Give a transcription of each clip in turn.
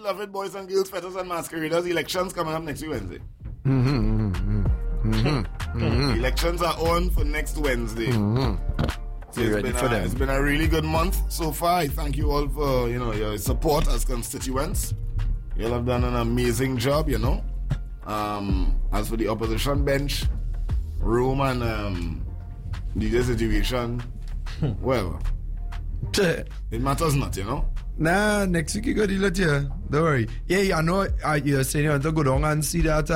beloved boys and girls, fetters and masqueraders, elections coming up next Wednesday. Elections are on for next Wednesday. So it's been a really good month so far. I thank you all for your support as constituents. You all have done an amazing job, As for the opposition bench, room and the situation, well, it matters not, Nah, next week you got to let you. Don't worry. Yeah, I know you're saying you want to go down and see that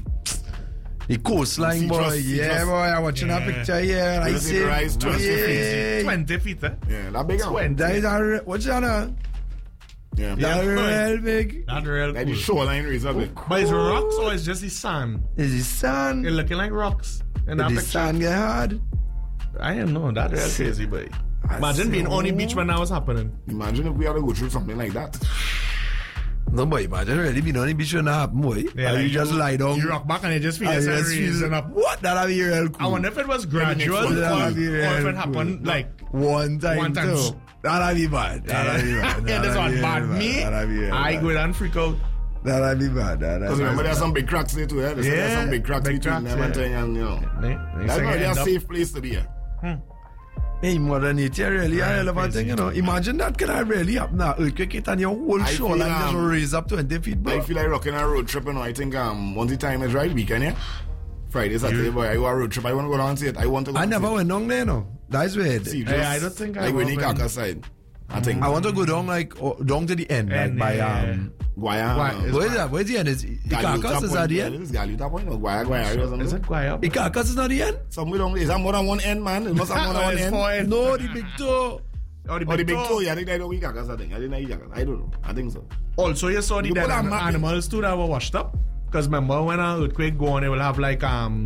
the coastline, boy. Yeah, boy, I'm watching that picture here. I see rise 20 feet. 20 feet, eh? Yeah, that big. What's that? Yeah, that real big. That real like cool. The shoreline is up. But it's rocks or it's just the sand? It's the sand. It's looking like rocks. In that the picture. Sand get hard. I don't know. That's real crazy, boy. Imagine being on the beach when that was happening. Imagine if we had to go through something like that. No, boy, imagine really being on the beach when that happen, boy. Yeah, like you just lie down. You rock back and you just feel it up. What? That'd be real cool. I wonder if it was gradual or if it happened cool. Like one time too. That'd be bad. That'd be bad. Yeah, that's what bad. Me, I go and freak out. That'd be bad. Because remember, there's some big cracks there too. There's some big cracks between them and that's not a safe place to be here. Hey, Mother Nature really a relevant thing, Imagine that could have really happen now. Earthquake and your whole shoreline just raise up 20 feet. I feel like rocking a road trip, I think once the time is right, weekend, yeah? Friday, Saturday, boy, I go a road trip. I want to go down and see it. I never went down there, That's weird. I don't think I went. Like Winnie side. I think. I want to go down down to the end, like by Guaya. Where's the end? Is Ikakas is at the end? It's Galuta Point or Guaya or something. Is it Guaya? Ikakas is not the end? Somewhere down there. Is that more than one end, man? It must have more than one end. No, the big toe. Oh, the big toe. Yeah, I think I know Ikakas. I didn't know Ikakas. I don't know. I think so. Also, you saw the dead animals too that were washed up. Because remember when an earthquake go on, they will have like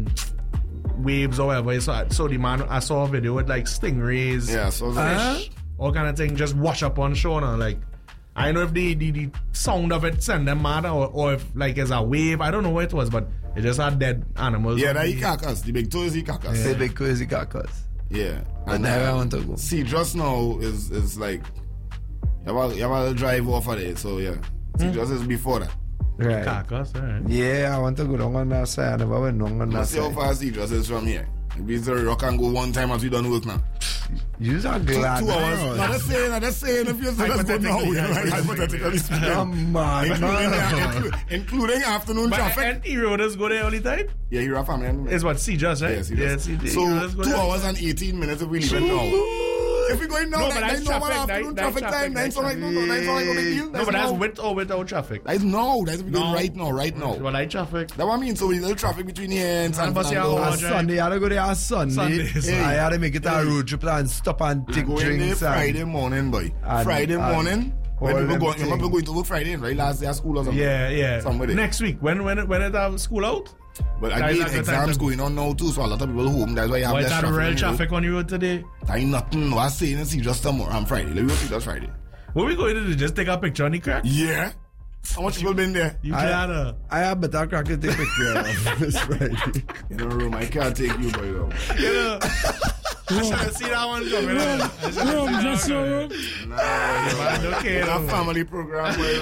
waves or whatever. So the man, I saw a video with like stingrays, fish, all kind of thing, just wash up on shore now. Like, I don't know if the sound of it send them mad or if like it's a wave. I don't know what it was, but it just had dead animals. Yeah, that's Ikakas. The big toe is Ikakas. Yeah. The big toe is Ikakas. Yeah. And I want to go. See, just now is like you have to drive off of it. So yeah, see, just is before that. Right. Carcass, right. Yeah, I want to go down on that side. I never went down on that side. See how far Idris is from here. Maybe it's a rock and go one time as we done work now. You're glad. 2 hours. Not just saying if you're saying go now. Hypothetically speaking. Including afternoon traffic. And E-Roaders go there all the time? Yeah, you're a family. It's what, CJS, right? Yes, so 2 hours and 18 minutes if we leave it now. If we're going now, that's normal afternoon traffic time. That's all right. No big deal. No, but that's with or without traffic. That's if we're going right now. Well, like traffic. That's what I mean. So we little traffic between here and San Fernando. Sunday, I had to go there on Sunday. I had to make it a road trip and stop and take drinks. Friday morning, boy. Friday morning. When people going to work Friday, right? Last day of school or something. Yeah. Next week, when it have school out? But again, exams going on now too, so a lot of people home. That's why you have less traffic. Real traffic on the road today? That ain't nothing. I was saying it's just tomorrow on Friday. Let me go see just Friday. What we going to do? Just take a picture on the crack? Yeah. How much people been there? I have better crack to take a picture of this Friday. Room, I can't take you, boy. I should see that one coming Room, just so room. Nah, okay. That family program, boy.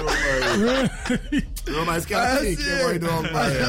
Room, I can't take you, boy, dog.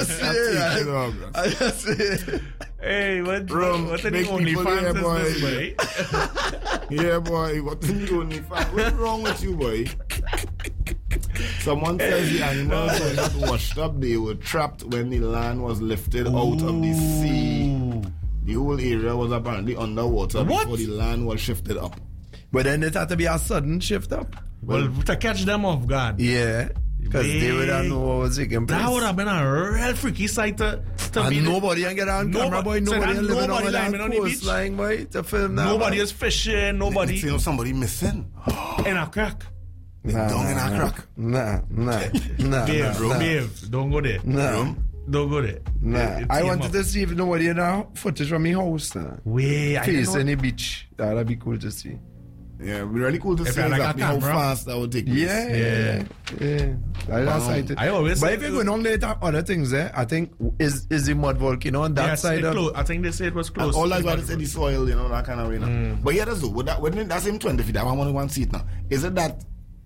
I just say hey, what the OnlyFans is this, boy? Yeah, boy, what the OnlyFans? What's wrong with you, boy? Someone says the animals were not washed up, they were trapped when the land was lifted out of the sea. The whole area was apparently underwater before the land was shifted up. But then it had to be a sudden shift up. Well, to catch them off guard. Yeah. Because they would have known what was taking place. That would have been a real freaky sight to and nobody can get on camera, boy. Nobody living on that coastline, boy, to film that. Nobody is fishing. Nobody. You know somebody missing. In a crack. Down in a crack. Nah. Babe, don't go there. Nah. Don't go there. Nah. I wanted to see if nobody in our footage from my house. Facing the beach. That'd be cool to see. Yeah, it'd be really cool to see exactly how fast that would take place. Yeah. I always but if you're going on later, other things there, I think is the mud volcano on that side of. I think they say it was close. All that's why they say the soil, that kind of way. But yeah, that's him 20 feet. I want to see it now. Is it that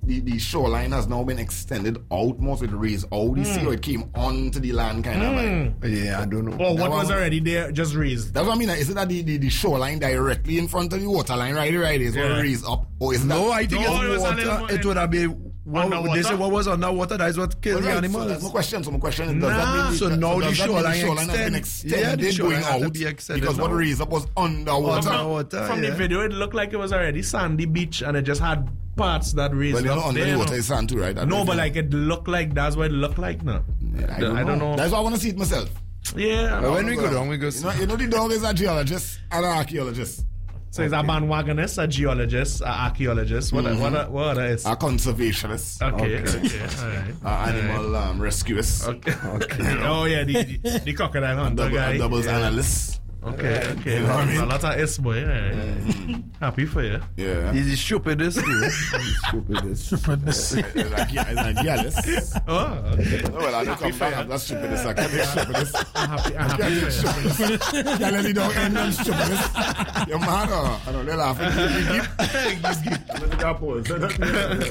the shoreline has now been extended out more, so it raised out. You see how it came onto the land kind of Yeah, I don't know. Or what was already there, just raised. That's what I mean. Is it that the shoreline directly in front of the waterline, right? Is what raised up? Or is no, that... I think it's water. It would have been... They say what was underwater, that is what killed the animals. So that's my question. So my question is, does that mean... So now the shoreline has been extended going out because what raised up was underwater? From the video, it looked like it was already sandy beach and it just had parts that raised up. Under the water is sand too, right? No, but like it looked like that's what it looked like now. I don't know. That's why I want to see it myself. Yeah. But when we go down, we go... You know the dog is a geologist and an archaeologist. So he's a bandwagonist, a geologist, an archaeologist. What other is? A conservationist. Okay. All right. Animal rescuist. Okay. Oh yeah, the crocodile hunter guy. A doubles analyst. Okay. You know what I mean? A lot of S boy. Happy for you. Yeah. He's the stupidest. Stupidest. Like jealous. Oh, okay. Well, I don't come back. That's stupidest. I can't be stupidest. I'm happy for you. Can't let me don't end on stupidest. You're mad or? I don't know. Laughing. Let me go pause.